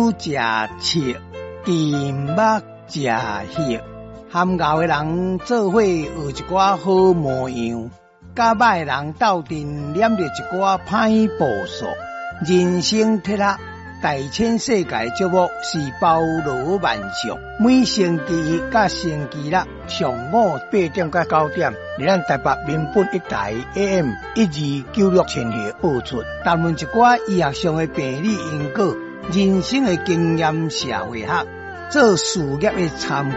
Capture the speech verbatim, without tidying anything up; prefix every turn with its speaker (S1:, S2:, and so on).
S1: 猪食七，金目食血，含熬的人做伙学一寡好模样，甲歹人斗阵念着一寡歹步数。人生铁啊，大千世界节目是包罗万象，每星期一甲星期六上午八点到九点，伫咱台北民本一台 A M 一二九六千赫播出，谈论一寡医学上的病理因果、人生的经验、社会学、做事业的参